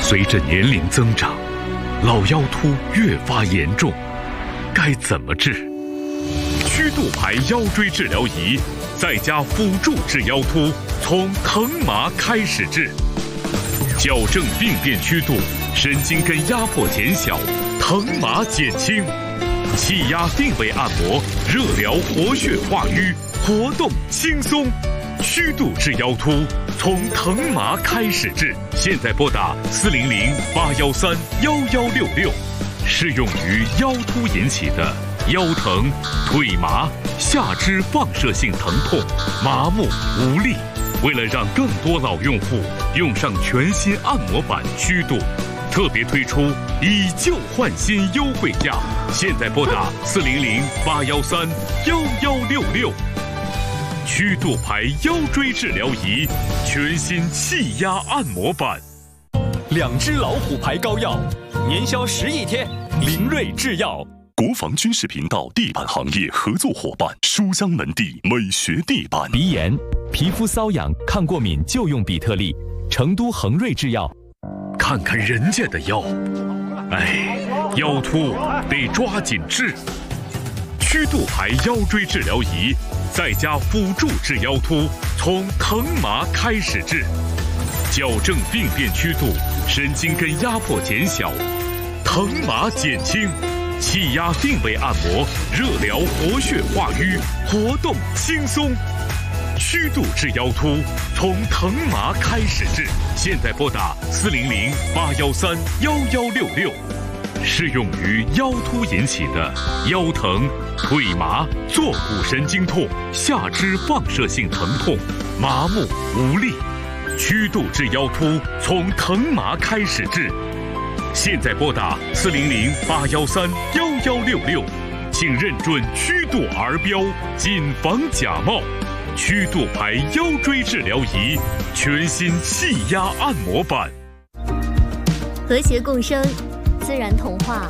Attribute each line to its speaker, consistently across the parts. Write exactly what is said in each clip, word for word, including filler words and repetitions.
Speaker 1: 随着年龄增长，老腰突越发严重，该怎么治？曲度牌腰椎治疗仪再加辅助治腰突，从疼麻开始治，矫正病变曲度，神经根压迫减小，疼麻减轻，气压定位按摩，热疗活血化瘀，活动轻松。曲度治腰突，从疼麻开始治。现在拨打四零零八幺三幺幺六六，适用于腰突引起的腰疼、腿麻、下肢放射性疼痛、麻木无力。为了让更多老用户用上全新按摩版曲度，特别推出以旧换新优惠价。现在拨打四零零八幺三幺幺六六。曲度牌腰椎治疗仪，全新气压按摩版。
Speaker 2: 两支老虎牌膏药，年销十亿天，林瑞制药。
Speaker 3: 国防军事频道地板行业合作伙伴，书香门第美学地板。
Speaker 2: 鼻炎、皮肤瘙痒、抗过敏就用比特利，成都恒瑞制药。
Speaker 1: 看看人家的腰，哎，腰突得抓紧治。曲度牌腰椎治疗仪再加辅助治腰突，从疼麻开始治，矫正病变曲度，神经根压迫减小，疼麻减轻，气压定位按摩，热疗活血化瘀，活动轻松。曲度治腰突，从疼麻开始治。现在拨打四零零八幺三幺幺六六，适用于腰突引起的腰疼、腿麻、坐骨神经痛、下肢放射性疼痛、麻木无力。曲度治腰突，从疼麻开始治。现在拨打四零零八幺三幺幺六六，请认准曲度儿标，谨防假冒。曲度牌腰椎治疗仪，全新气压按摩版。
Speaker 4: 和谐共生，自然童话。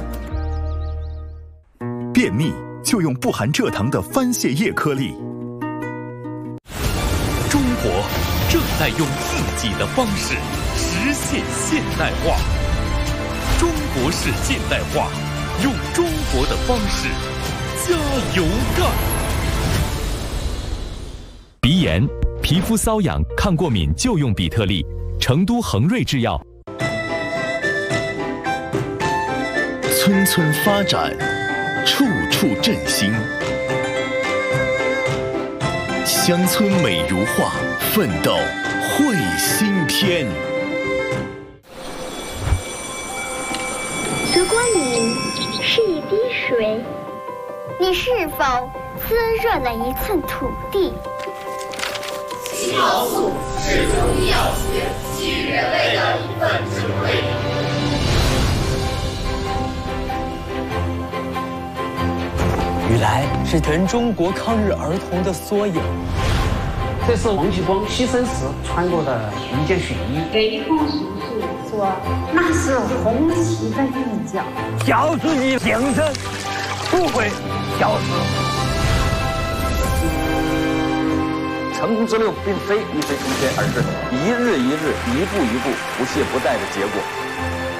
Speaker 5: 便秘就用不含蔗糖的番泻叶颗粒。
Speaker 1: 中国正在用自己的方式实现现代化。中国式现代化，用中国的方式加油干。
Speaker 2: 鼻炎、皮肤瘙痒、抗过敏就用比特利，成都恒瑞制药。
Speaker 5: 村村发展，处处振兴。乡村美如画，奋斗绘新篇。
Speaker 6: 如果你是一滴水，你是否滋润了一寸土地？
Speaker 7: 青蒿素是中医药学给予人类的一份智慧。
Speaker 8: 雨来是全中国抗日儿童的缩影。
Speaker 9: 这是王继光牺牲时穿过的一件血衣。
Speaker 10: 雷锋叔叔说，那是红旗的韵脚，
Speaker 11: 教自己精神不会消失。
Speaker 12: 成功之路并非一飞冲天，而是一日一日、一步一步、不懈不怠的结果。